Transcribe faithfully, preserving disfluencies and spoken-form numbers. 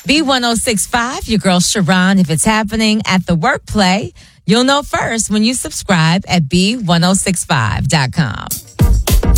B ten sixty-five, your girl Sharon. If it's happening at the workplace, you'll know first when you subscribe at B ten sixty-five dot com.